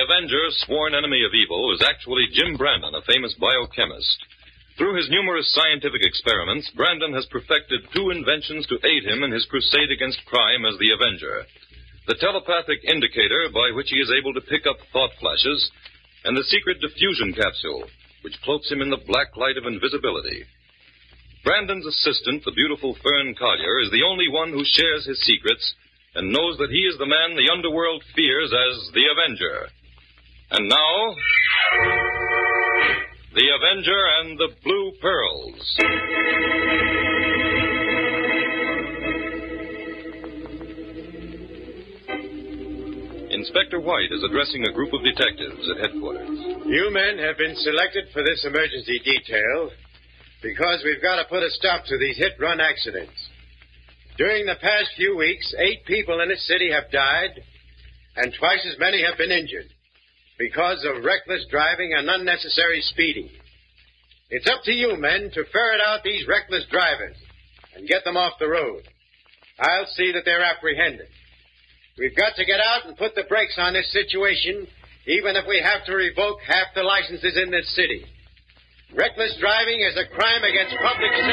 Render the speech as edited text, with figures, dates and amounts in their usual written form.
Avenger, sworn enemy of evil, is actually Jim Brandon, a famous biochemist. Through his numerous scientific experiments, Brandon has perfected 2 inventions to aid him in his crusade against crime as the Avenger. The telepathic indicator by which he is able to pick up thought flashes, and the secret diffusion capsule, which cloaks him in the black light of invisibility. Brandon's assistant, the beautiful Fern Collier, is the only one who shares his secrets and knows that he is the man the underworld fears as the Avenger. And now, The Avenger and the Blue Pearls. Inspector White is addressing a group of detectives at headquarters. You men have been selected for this emergency detail because we've got to put a stop to these hit-run accidents. During the past few weeks, 8 people in this city have died, and twice as many have been injured because of reckless driving and unnecessary speeding. It's up to you men to ferret out these reckless drivers and get them off the road. I'll see that they're apprehended. We've got to get out and put the brakes on this situation, even if we have to revoke half the licenses in this city. Reckless driving is a crime against public safety.